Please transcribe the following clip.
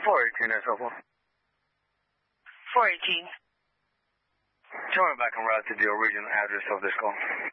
418 SL4. 418. Tell me back en route to the original address of this call.